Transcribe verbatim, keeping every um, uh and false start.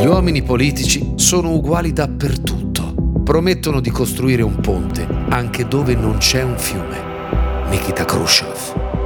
Gli uomini politici sono uguali dappertutto. Promettono di costruire un ponte anche dove non c'è un fiume. Nikita Khrushchev.